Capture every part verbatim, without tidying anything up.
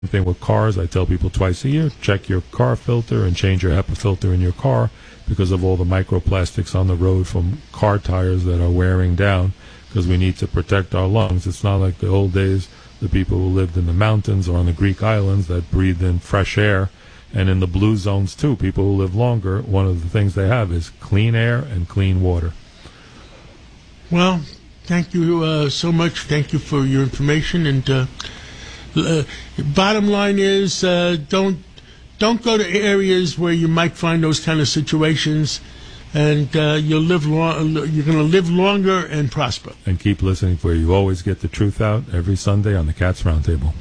thing with cars. I tell people twice a year, check your car filter and change your HEPA filter in your car because of all the microplastics on the road from car tires that are wearing down, because we need to protect our lungs. It's not like the old days, the people who lived in the mountains or on the Greek islands that breathed in fresh air, and in the blue zones too, people who live longer, one of the things they have is clean air and clean water. Well, thank you uh, so much. Thank you for your information. And uh, uh, bottom line is, uh, don't don't go to areas where you might find those kind of situations, and uh, you'll live long. You're going to live longer and prosper. And keep listening, where you always get the truth out every Sunday on the Cats Roundtable.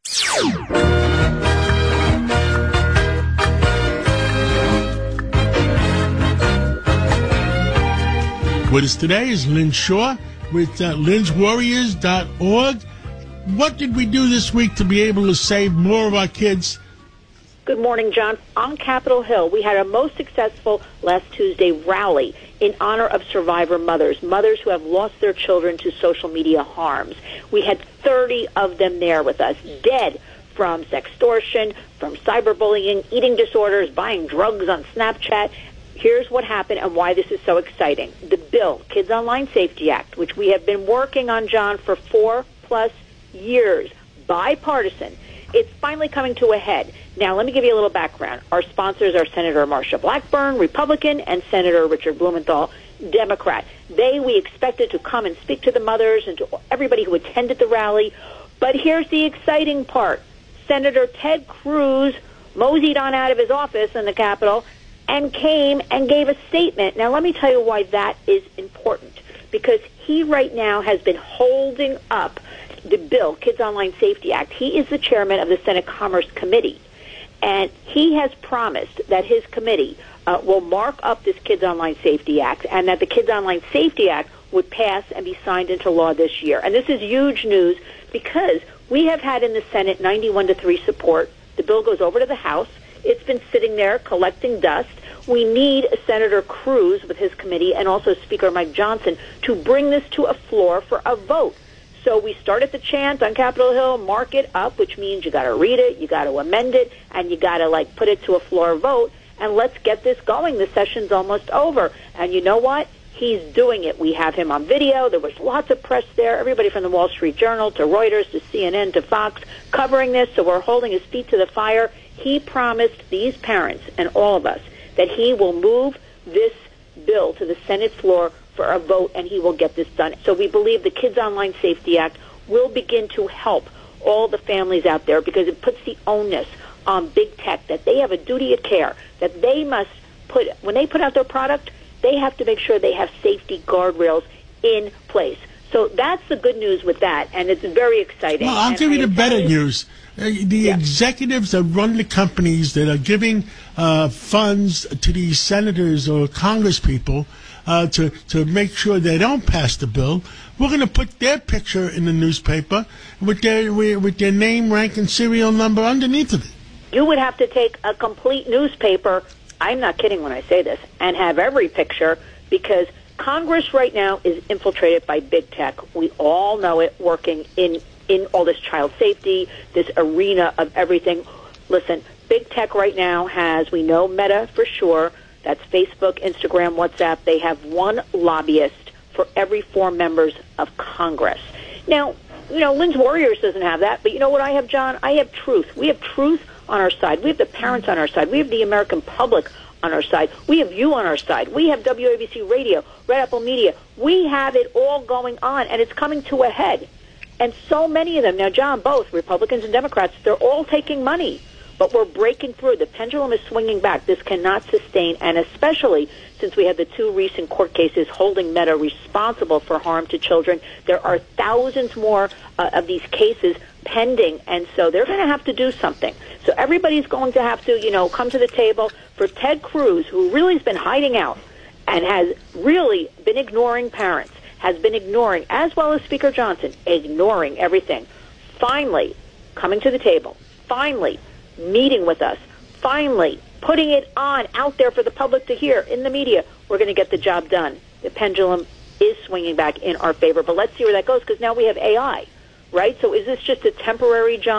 With us today is Lynn Shaw with uh, Lynn's Warriors dot org. What did we do this week to be able to save more of our kids? Good morning, John. On Capitol Hill, we had our most successful last Tuesday rally in honor of survivor mothers, mothers who have lost their children to social media harms. We had thirty of them there with us, dead from sextortion, from cyberbullying, eating disorders, buying drugs on Snapchat. Here's what happened and why this is so exciting. The bill, Kids Online Safety Act, which we have been working on, John, for four plus years, bipartisan, it's finally coming to a head. Now, let me give you a little background. Our sponsors are Senator Marsha Blackburn, Republican, and Senator Richard Blumenthal, Democrat. They, we expected to come and speak to the mothers and to everybody who attended the rally. But here's the exciting part. Senator Ted Cruz moseyed on out of his office in the Capitol and came and gave a statement. Now, let me tell you why that is important. Because he right now has been holding up the bill, Kids Online Safety Act. He is the chairman of the Senate Commerce Committee. And he has promised that his committee uh, will mark up this Kids Online Safety Act and that the Kids Online Safety Act would pass and be signed into law this year. And this is huge news because we have had in the Senate ninety-one to three support. The bill goes over to the House. It's been sitting there collecting dust. We need Senator Cruz with his committee and also Speaker Mike Johnson to bring this to a floor for a vote. So we started the chant on Capitol Hill, mark it up, which means you got to read it, you got to amend it, and you got to like put it to a floor vote. And let's get this going. The session's almost over. And you know what? He's doing it. We have him on video. There was lots of press there, everybody from the Wall Street Journal to Reuters to C N N to Fox covering this. So we're holding his feet to the fire. He promised these parents and all of us that he will move this bill to the Senate floor for a vote, and he will get this done. So we believe the Kids Online Safety Act will begin to help all the families out there because it puts the onus on big tech that they have a duty of care, that they must put, when they put out their product, they have to make sure they have safety guardrails in place. So that's the good news with that, and it's very exciting. Well, I'll and give you I the better you, news. Uh, the yeah. executives that run the companies that are giving uh, funds to these senators or Congress people uh, to, to make sure they don't pass the bill, we're going to put their picture in the newspaper with their, with their name, rank, and serial number underneath of it. You would have to take a complete newspaper, I'm not kidding when I say this, and have every picture because Congress right now is infiltrated by big tech. We all know it, working in, in all this child safety, this arena of everything. Listen, big tech right now has, we know Meta for sure, that's Facebook, Instagram, WhatsApp. They have one lobbyist for every four members of Congress. Now, you know, Lynn's Warriors doesn't have that, but you know what I have, John? I have truth. We have truth on our side. We have the parents on our side. We have the American public on our side. We have you on our side. We have W A B C Radio, Red Apple Media. We have it all going on, and it's coming to a head. And so many of them, now, John, both Republicans and Democrats, they're all taking money. But we're breaking through. The pendulum is swinging back. This cannot sustain, and especially since we had the two recent court cases holding Meta responsible for harm to children, there are thousands more uh, of these cases pending, and so they're going to have to do something. So everybody's going to have to, you know, come to the table. For Ted Cruz, who really has been hiding out and has really been ignoring parents, has been ignoring, as well as Speaker Johnson, ignoring everything, finally coming to the table, finally meeting with us, finally putting it on out there for the public to hear in the media. We're going to get the job done. The pendulum is swinging back in our favor, but let's see where that goes because now we have A I, right? So is this just a temporary, John,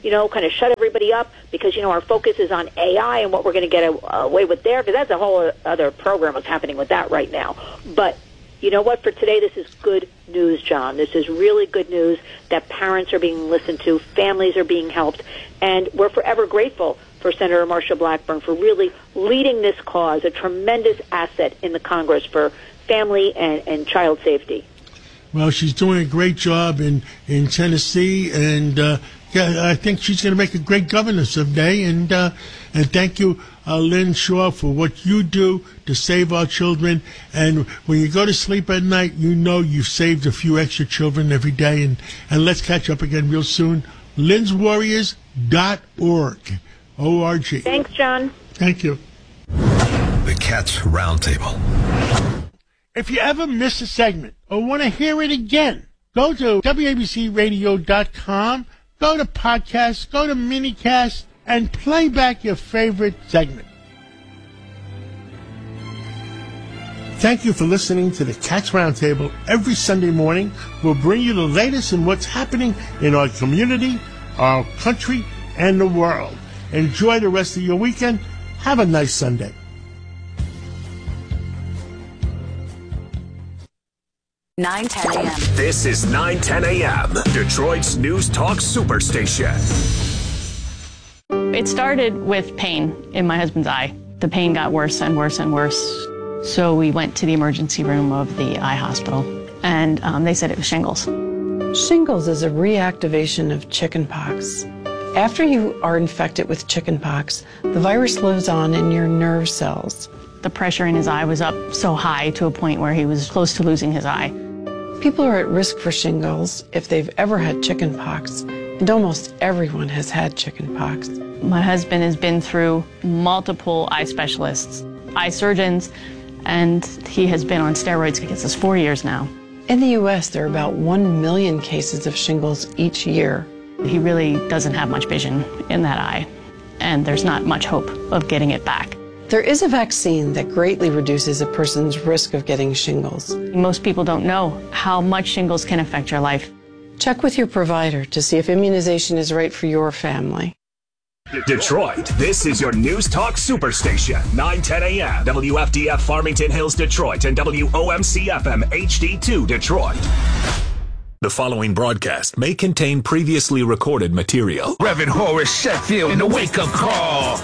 you know, kind of shut everybody up because, you know, our focus is on A I and what we're going to get away with there, because that's a whole other program what's happening with that right now. But you know what? For today, this is good news, John. This is really good news that parents are being listened to, families are being helped, and we're forever grateful for Senator Marsha Blackburn for really leading this cause, a tremendous asset in the Congress for family and, and child safety. Well, she's doing a great job in, in Tennessee, and uh, yeah, I think she's going to make a great governor someday. And uh, and thank you, uh, Lynn Shaw, for what you do to save our children. And when you go to sleep at night, you know you've saved a few extra children every day. And, and let's catch up again real soon. Lynn's Warriors dot org. O R G. Thanks, John. Thank you. The Cats Roundtable. If you ever miss a segment or want to hear it again, go to W A B C radio dot com, go to podcasts, go to minicast, and play back your favorite segment. Thank you for listening to the Cats Roundtable. Every Sunday morning, we'll bring you the latest in what's happening in our community, our country, and the world. Enjoy the rest of your weekend. Have a nice Sunday. nine ten a.m. This is nine ten a.m., Detroit's News Talk Superstation. It started with pain in my husband's eye. The pain got worse and worse and worse. So we went to the emergency room of the eye hospital, and um, they said it was shingles. Shingles is a reactivation of chickenpox. After you are infected with chickenpox, the virus lives on in your nerve cells. The pressure in his eye was up so high to a point where he was close to losing his eye. People are at risk for shingles if they've ever had chickenpox, and almost everyone has had chickenpox. My husband has been through multiple eye specialists, eye surgeons, and he has been on steroids because it's four years now. In the U S, there are about one million cases of shingles each year. He really doesn't have much vision in that eye, and there's not much hope of getting it back. There is a vaccine that greatly reduces a person's risk of getting shingles. Most people don't know how much shingles can affect your life. Check with your provider to see if immunization is right for your family. Detroit, this is your News Talk Superstation. nine ten a.m. W F D F Farmington Hills, Detroit, and W O M C F M H D two, Detroit. The following broadcast may contain previously recorded material. Reverend Horace Sheffield in the wake-up call.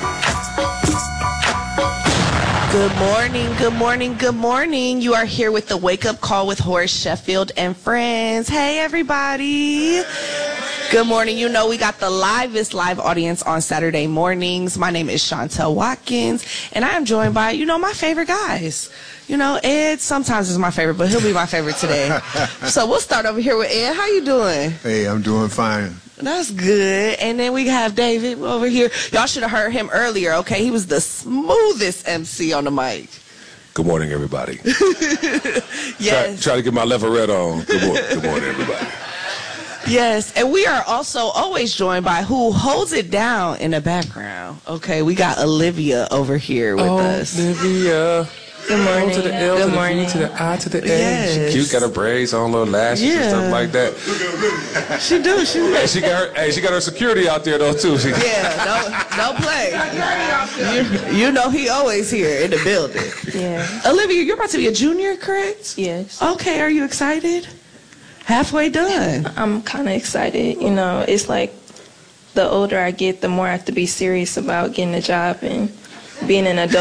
Good morning, good morning, good morning. You are here with the Wake Up Call with Horace Sheffield and friends. Hey, everybody. Good morning. You know we got the livest live audience on Saturday mornings. My name is Chantel Watkins, and I am joined by, you know, my favorite guys. You know, Ed sometimes is my favorite, but he'll be my favorite today. So we'll start over here with Ed. How you doing? Hey, I'm doing fine. That's good. And then we have David over here. Y'all should have heard him earlier, okay? He was the smoothest M C on the mic. Good morning, everybody. Yes. Try, try to get my Leverett on. Good morning, good morning, everybody. Yes, and we are also always joined by who holds it down in the background. Okay, we got Olivia over here with oh, us. Olivia. Good morning. O to the L Good to the morning. V to the I to the A. Yes. She cute, got her braids on, little lashes Yeah. and stuff like that. She do. She Hey, she got her. Hey, she got her security out there though too. She, Yeah, don't don't play. You, you know he always here in the building. Yeah. Olivia, you're about to be a junior, correct? Yes. Okay, are you excited? Halfway done. I'm kind of excited. You know, it's like the older I get, the more I have to be serious about getting a job and being an adult.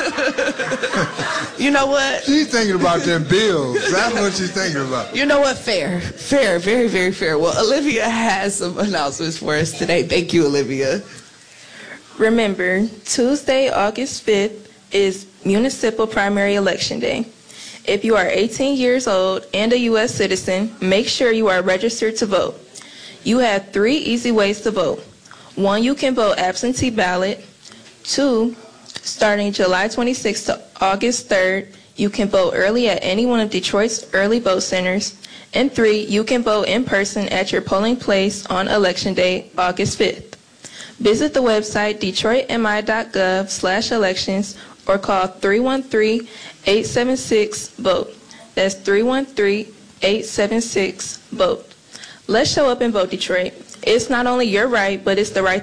You know what? She's thinking about them bills. That's what she's thinking about. You know what? Fair. Fair. Very, very fair. Well, Olivia has some announcements for us today. Thank you, Olivia. Remember, Tuesday, August fifth is Municipal Primary Election Day. If you are eighteen years old and a U S citizen, make sure you are registered to vote. You have three easy ways to vote. One, you can vote absentee ballot. Two, starting July twenty-sixth to August third, you can vote early at any one of Detroit's early vote centers. And three, you can vote in person at your polling place on Election Day, August fifth. Visit the website detroit m i dot gov slash elections or call three one three, eight seven six, vote. That's three one three, eight seven six, vote. Let's show up and vote, Detroit. It's not only your right, but it's the right